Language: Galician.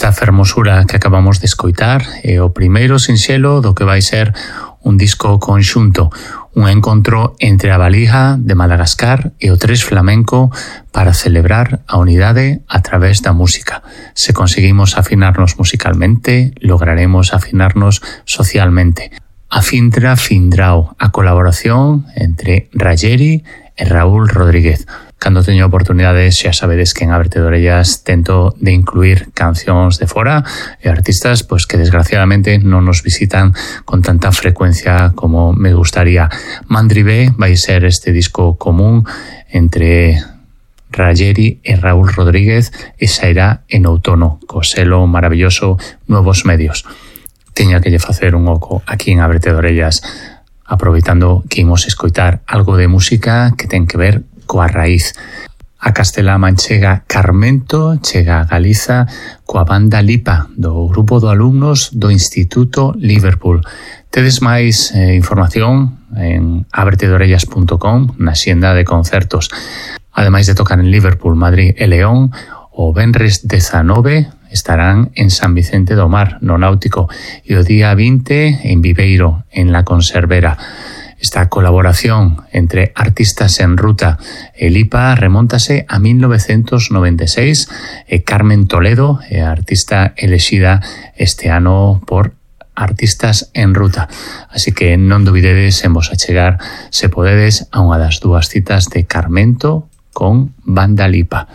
Esta fermosura que acabamos de escoitar é o primeiro sinxelo do que vai ser un disco conxunto, un encontro entre a Valija de Madagascar e o Tres Flamenco para celebrar a unidade a través da música. Se conseguimos afinarnos musicalmente, lograremos afinarnos socialmente. Afintra Findrao, a colaboración entre Rayeri e Raúl Rodríguez. Cando teño oportunidades, xa sabedes que en Ábrete de Orellas tento de incluir cancións de fora e artistas pois que desgraciadamente non nos visitan con tanta frecuencia como me gustaría. Mandribé vai ser este disco común entre Rayeri e Raúl Rodríguez e sairá en outono co selo maravilloso Nuevos Medios. Teña que lle facer un oco aquí en Ábrete de Orellas, aproveitando que imos escoitar algo de música que ten que ver coa raíz. A Castela manchega Carmento chega a Galiza coa banda Lipa do grupo de alumnos do Instituto Liverpool. Tedes máis información en abretedorellas.com na xenda de concertos. Ademais de tocar en Liverpool, Madrid e León, o venres 19 estarán en San Vicente do Mar, no Náutico, e o día 20 en Viveiro, en La Conservera. Esta colaboración entre artistas en ruta e Lipa remóntase a 1996 e Carmen Toledo é a artista elexida este ano por Artistas en Ruta. Así que non dubidedes en vos achegar, se podedes, a unha das dúas citas de Carmento con Banda Lipa.